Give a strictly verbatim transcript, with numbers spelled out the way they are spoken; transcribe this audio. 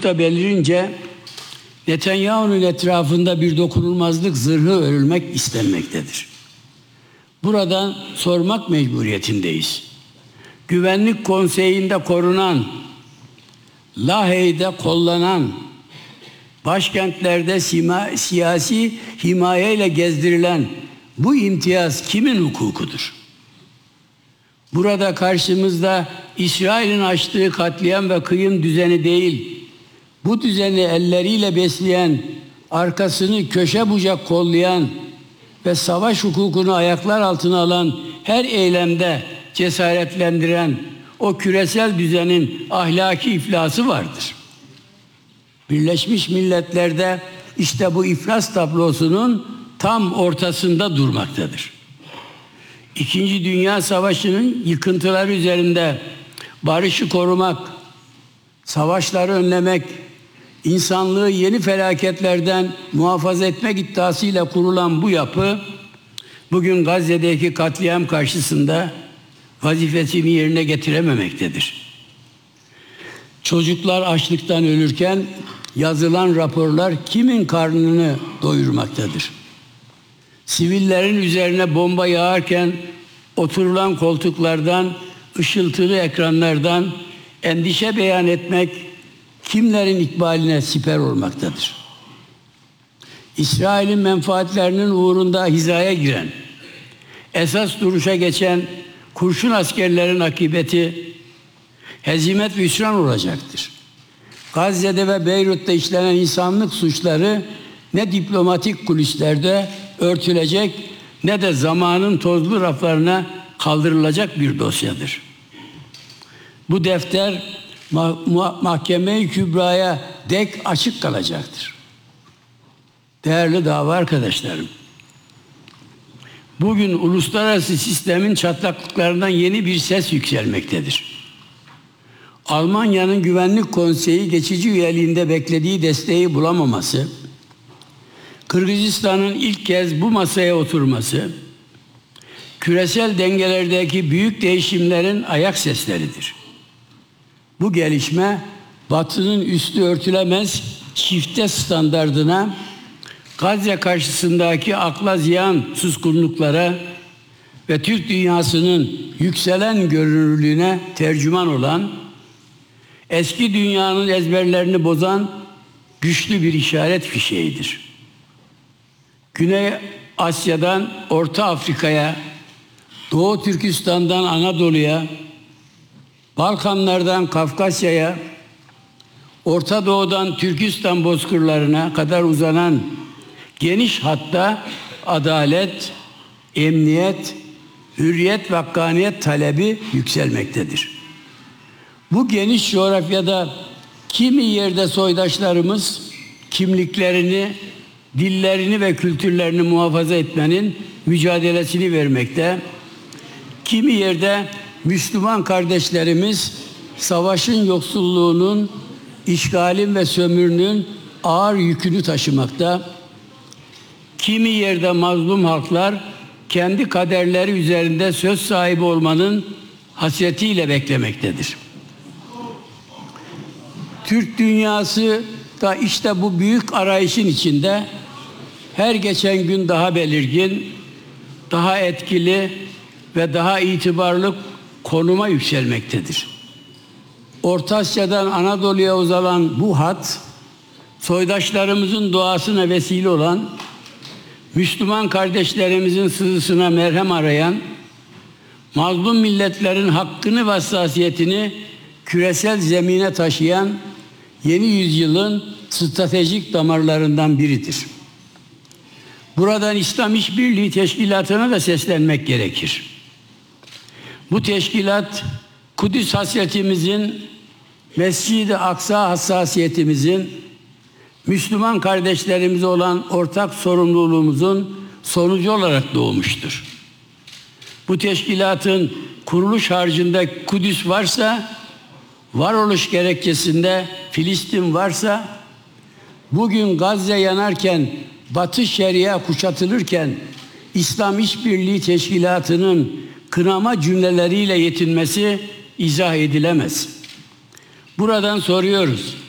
ufukta belirince Netanyahu'nun etrafında bir dokunulmazlık zırhı örülmek istenmektedir. Buradan sormak mecburiyetindeyiz. Güvenlik Konseyi'nde korunan, Lahey'de kollanan, başkentlerde sima, siyasi himayeyle gezdirilen bu imtiyaz kimin hukukudur? Burada karşımızda İsrail'in açtığı katliam ve kıyım düzeni değil, bu düzeni elleriyle besleyen, arkasını köşe bucak kollayan ve savaş hukukunu ayaklar altına alan her eylemde cesaretlendiren o küresel düzenin ahlaki iflası vardır. Birleşmiş Milletler'de işte bu iflas tablosunun tam ortasında durmaktadır. İkinci Dünya Savaşı'nın yıkıntıları üzerinde barışı korumak, savaşları önlemek, insanlığı yeni felaketlerden muhafaza etmek iddiasıyla kurulan bu yapı, bugün Gazze'deki katliam karşısında vazifesini yerine getirememektedir. Çocuklar açlıktan ölürken yazılan raporlar kimin karnını doyurmaktadır? Sivillerin üzerine bomba yağarken oturulan koltuklardan, ışıltılı ekranlardan endişe beyan etmek kimlerin ikbaline siper olmaktadır? İsrail'in menfaatlerinin uğrunda hizaya giren, esas duruşa geçen kurşun askerlerin akıbeti hezimet ve hüsran olacaktır. Gazze'de ve Beyrut'ta işlenen insanlık suçları ne diplomatik kulislerde örtülecek ne de zamanın tozlu raflarına kaldırılacak bir dosyadır. Bu defter mah- Mahkeme-i Kübra'ya dek açık kalacaktır. Değerli dava arkadaşlarım, bugün uluslararası sistemin çatlaklıklarından yeni bir ses yükselmektedir. Almanya'nın Güvenlik Konseyi geçici üyeliğinde beklediği desteği bulamaması, Kırgızistan'ın ilk kez bu masaya oturması, küresel dengelerdeki büyük değişimlerin ayak sesleridir. Bu gelişme, Batı'nın üstü örtülemez çifte standardına, Gazze karşısındaki akla ziyan suskunluklara ve Türk dünyasının yükselen görünürlüğüne tercüman olan, eski dünyanın ezberlerini bozan güçlü bir işaret fişeğidir. Güney Asya'dan Orta Afrika'ya, Doğu Türkistan'dan Anadolu'ya, Balkanlardan Kafkasya'ya, Orta Doğu'dan Türkistan bozkırlarına kadar uzanan geniş hatta adalet, emniyet, hürriyet ve hakkaniyet talebi yükselmektedir. Bu geniş coğrafyada kimi yerde soydaşlarımız kimliklerini, dillerini ve kültürlerini muhafaza etmenin mücadelesini vermekte, kimi yerde Müslüman kardeşlerimiz savaşın yoksulluğunun, işgalin ve sömürünün ağır yükünü taşımakta, kimi yerde mazlum halklar kendi kaderleri üzerinde söz sahibi olmanın hasretiyle beklemektedir. Türk dünyası da işte bu büyük arayışın içinde her geçen gün daha belirgin, daha etkili ve daha itibarlı konuma yükselmektedir. Orta Asya'dan Anadolu'ya uzanan bu hat, soydaşlarımızın doğasına vesile olan, Müslüman kardeşlerimizin sızısına merhem arayan, mazlum milletlerin hakkını ve hassasiyetini küresel zemine taşıyan yeni yüzyılın stratejik damarlarından biridir. Buradan İslam İşbirliği Teşkilatı'na da seslenmek gerekir. Bu teşkilat, Kudüs hasretimizin, Mescid-i Aksa hassasiyetimizin, Müslüman kardeşlerimize olan ortak sorumluluğumuzun sonucu olarak doğmuştur. Bu teşkilatın kuruluş harcında Kudüs varsa, varoluş gerekçesinde Filistin varsa, bugün Gazze yanarken, Batı Şeria kuşatılırken, İslam İşbirliği Teşkilatı'nın kınama cümleleriyle yetinmesi izah edilemez. Buradan soruyoruz.